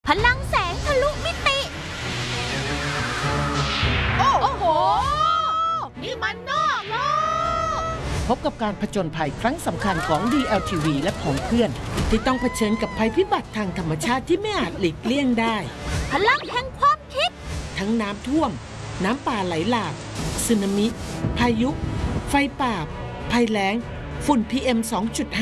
พลังแสงทะลุมิติ โอ้โห นี่มันนอกโลกพบกับการผจญภัยครั้งสำคัญของ DLTV และของเพื่อนที่ต้องเผชิญกับภัยพิบัติทางธรรมชาติที่ไม่อาจหลีกเลี่ยงได้พลังแห่งความคิดทั้งน้ำท่วม น้ำป่าไหลหลากสึนามิ พายุ ไฟป่า ภัยแล้ง ฝุ่น PM 2.5